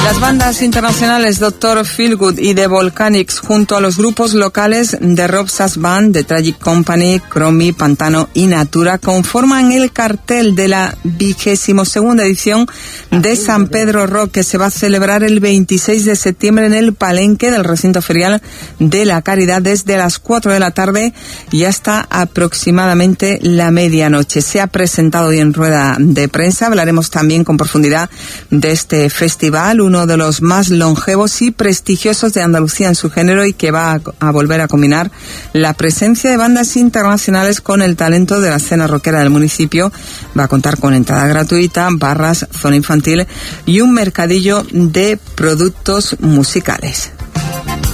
Las bandas internacionales Dr. Feelgood y The Volcanics, junto a los grupos locales de Rob Sass Band, The Tragic Company, Chromie, Pantano y Natura, conforman el cartel de la 22ª edición de San Pedro Rock, que se va a celebrar el 26 de septiembre en el Palenque del recinto ferial de la Caridad desde las 4 de la tarde y hasta aproximadamente la medianoche. Se ha presentado hoy en rueda de prensa. Hablaremos también con profundidad de este festival, uno de los más longevos y prestigiosos de Andalucía en su género, y que va a volver a combinar la presencia de bandas internacionales con el talento de la escena rockera del municipio. Va a contar con entrada gratuita, barras, zona infantil y un mercadillo de productos musicales.